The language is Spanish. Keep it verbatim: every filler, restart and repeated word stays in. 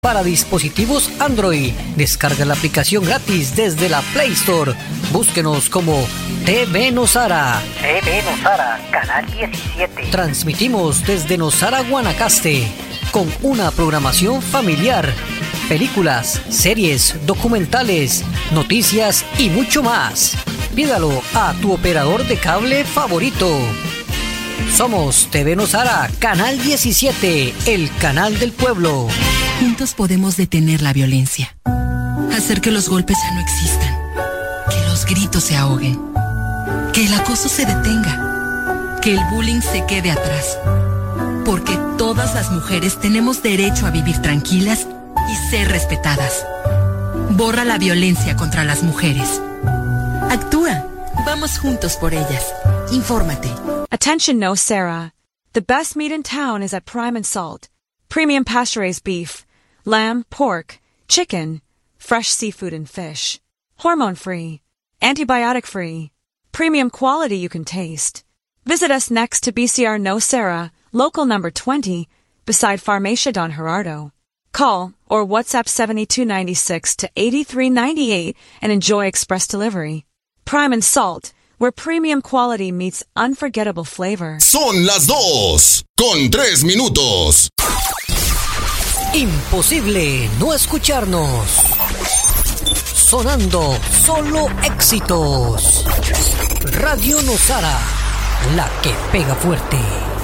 Para dispositivos Android, descarga la aplicación gratis desde la Play Store. Búsquenos como T V Nosara. T V Nosara, canal diecisiete. Transmitimos desde Nosara, Guanacaste, con una programación familiar. Películas, series, documentales, noticias y mucho más. Pídalo a tu operador de cable favorito. Somos T V Nosara, canal diecisiete, el canal del pueblo. Juntos podemos detener la violencia, hacer que los golpes ya no existan, que los gritos se ahoguen, que el acoso se detenga, que el bullying se quede atrás. Porque todas las mujeres tenemos derecho a vivir tranquilas y ser respetadas. Borra la violencia contra las mujeres. Actúa. Vamos juntos por ellas. Infórmate. Attention Nocera. The best meat in town is at Prime and Salt. Premium pasture-raised beef, lamb, pork, chicken, fresh seafood and fish. Hormone-free, antibiotic-free, premium quality you can taste. Visit us next to B C R Nocera, local number twenty, beside Farmacia Don Gerardo. Call or WhatsApp seventy-two ninety-six to eighty-three ninety-eight and enjoy express delivery. Prime and Salt, where premium quality meets unforgettable flavor. Son las dos, con tres minutos. Imposible no escucharnos. Sonando solo éxitos. Radio Nosara, la que pega fuerte.